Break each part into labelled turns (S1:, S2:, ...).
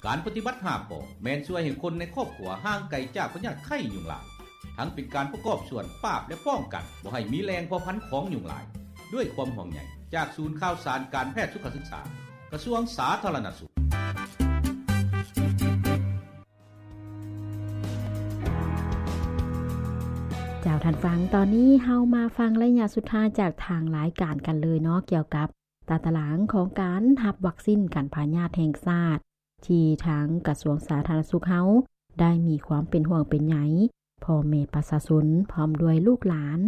S1: การปฏิบัติ5ปอแม่นช่วยให้คนในครอบครัวห่างไกลจากพยาธิไข้ยุงลายทั้งเป็นการประกอบส่วนปราบและป้องกันบ่ให้มีแรงเพาะพันธุ์ของยุงลายด้วยความห่วงใยจากศูนย์ข่าวสารการแพทย์สุขศึกษากระทรวงสาธารณสุข
S2: เจ้าท่านฟังตอนนี้เฮามาฟังระยะสุดท้ายจากทางรายการกันเลยเนาะเกี่ยวกับตารางของการรับวัคซีนกันพยาธิแห่งชาติที่ทางกระทรวงสาธารณสุขเฮาได้มีความเป็นห่วงเป็นใยพ่อแม่ประชาชนพร้อมด้วยลูกหลาน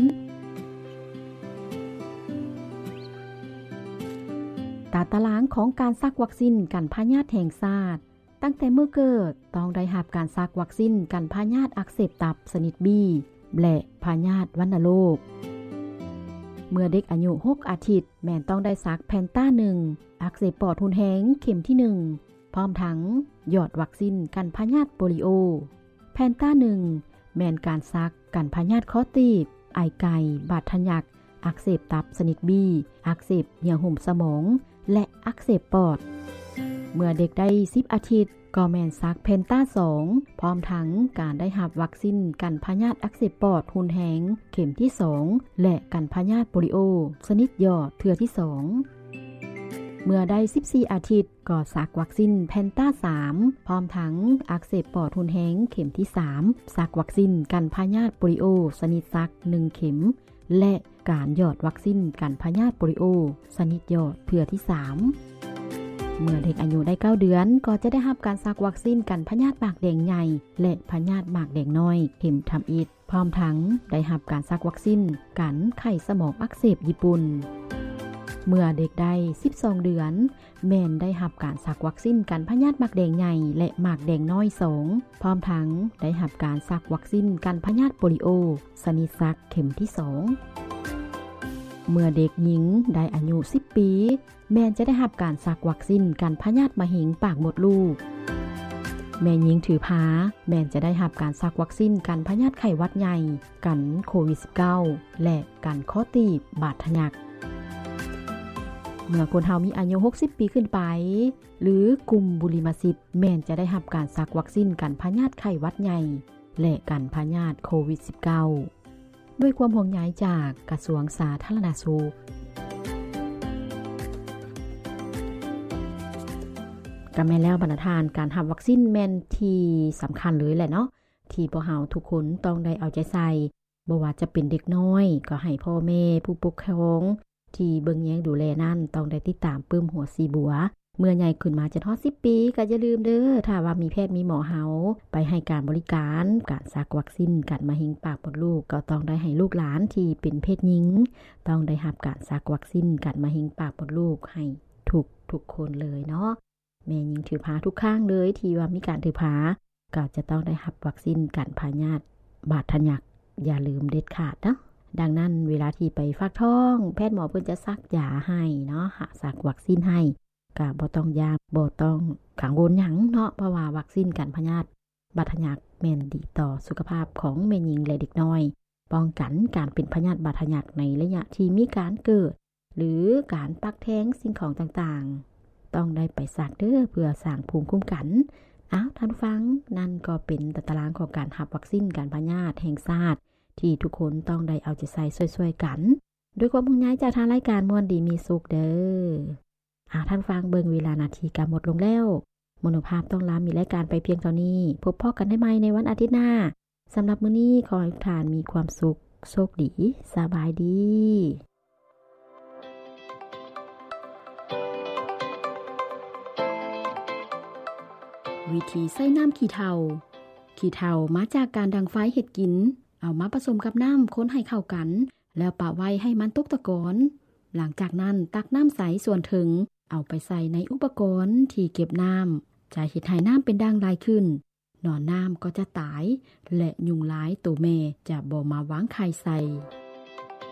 S2: ตารางของการซักวัคซีนกันพยาธิแห่งชาติตั้งแต่เมื่อเกิดต้องได้รับการซักวัคซีนกันพยาธิอักเสบตับชนิด B และพยาธิวัณโรคเมื่อเด็กอายุ6อาทิตย์แม่นต้องได้ซักแพนต้า1อักเสบปอดหุนแหงเข็มที่1พร้อมทั้งหยอดวัคซีนกันพยาธิโปลิโอแพนต้า1แม่นการซักกันพยาธิคอตีบไอไก่บาดทะยักอักเสบตับชนิด B อักเสบเยื่อหุ้มสมองและอักเสบปอดเมื่อเด็กได้10อาทิตย์ก็แม่นซักเพนต้า2พร้อมทั้งการได้รับวัคซีนกันพยาธิอักเสบปอดหุนแหงเข็มที่2และกันพยาธิโปลิโอชนิดหยอดเทื่อที่2เมื่อได้14อาทิตย์ก็ซักวัคซีนเพนต้า3พร้อมทั้งอักเสบปอดหุนแหงเข็มที่3ซักวัคซีนกันพยาธิโปลิโอชนิดซัก1เข็มและการหยอดวัคซีนกันพยาธิโปลิโอชนิดหยอดเทื่อที่3เมื่อเด็กอายุได้9เดือนก็จะได้รับการซักวัคซีนกันพยาธิปากแดงใหญ่และพยาธิปากแดงน้อยเข็มทำอิฐพร้อมทั้งได้รับการซักวัคซีนกันไข้สมองอักเสบญี่ปุ่นเมื่อเด็กได้12เดือนแม่นได้รับการซักวัคซีนกันพยาธิปากแดงใหญ่และปากแดงน้อย2พร้อมทั้งได้รับการซักวัคซีนกันพยาธิโปลิโอชนิดซักเข็มที่2เมื่อเด็กหญิงได้อายุ10ปีแม่นจะได้รับการซักวัคซีนกันพยาธิมะเร็งปากมดลูกแม่หญิงถือผ้าแม่นจะได้รับการซักวัคซีนกันพยาธิไข้หวัดใหญ่กันโควิด -19 และกันคอตีบบาดทะยักเมื่อคนเฮามีอายุ60ปีขึ้นไปหรือกลุ่มบุริมาสิบแม่นจะได้รับการซักวัคซีนกันพยาธิไข้หวัดใหญ่และกันพยาธิโควิด -19 ด้วยความห่วงใยจากกระทรวงสาธารณสุขก็แม่นแล้วบรรณาทานการรับวัคซีนแม่นที่สำคัญเลยแหละเนาะที่พวกเฮาทุกคนต้องได้เอาใจใส่บ่ว่าจะเป็นเด็กน้อยก็ให้พ่อแม่ผู้ปกครองที่เบิ่งแยงดูแลนั่นต้องได้ติดตามปื้มหัวสีบัวเมื่อใหญ่ขึ้นมาจะฮอด10ปีก็อย่าลืมเด้อถ้าว่ามีแพทย์มีหมอเฮาไปให้การบริการการซักวัคซีนกันมะเร็งปากมดลูกก็ต้องได้ให้ลูกหลานที่เป็นเพศหญิงต้องได้รับการซักวัคซีนกันมะเร็งปากมดลูกให้ทุกคนเลยเนาะแม่หญิงถือผ้าทุกข้างเลยที่ว่ามีการถือผ้าก็จะต้องได้รับวัคซีนกันพยาธิบาดทะยักอย่าลืมเด็ดขาดเนาะดังนั้นเวลาที่ไปฝากท้องแพทย์หมอเพิ่นจะซักยาให้เนาะซักวัคซีนให้ก็บ่ต้องยากบ่ต้องกังวลหยังเนาะเพราะว่าวัคซีนกันพยาธิบาดทะยักแม่นดีต่อสุขภาพของแม่หญิงและเด็กน้อยป้องกันการเป็นพยาธิบาดทะยักในระยะที่มีการเกิดหรือการปักแท้งสิ่งของต่างๆต้องได้ไปซักเด้อเพื่อสร้างภูมิคุ้มกันท่านฟังนั่นก็เป็นตารางของการรับวัคซีนกันพยาธิแห่งชาติที่ทุกคนต้องได้เอาใจใส่ช่วยๆกันด้วยความห่วงใยจากทางรายการม่วนดีมีสุขเด้อท่านฟังเบิ่งเวลานาทีก็หมดลงแล้วมโนภาพต้องลามีรายการไปเพียงเท่านี้พบพอกันได้ใหม่ในวันอาทิตย์หน้าสำหรับมื้อนี้ขอให้ทุกท่านมีความสุขโชคดีสบายดีวิธีใส่น้ำขี้เถ้ามาจากการดังไฟเฮ็ดกินเอามาผสมกับน้ำคนให้เข้ากันแล้วปะไว้ให้มันตกตะกอนหลังจากนั้นตักน้ำใสส่วนถึงเอาไปใส่ในอุปกรณ์ที่เก็บน้ำจะเฮ็ดให้น้ำเป็นด่างลายขึ้นหนอนน้ำก็จะตายและยุงลายตัวแม่จะบ่มาวางไข่ใส่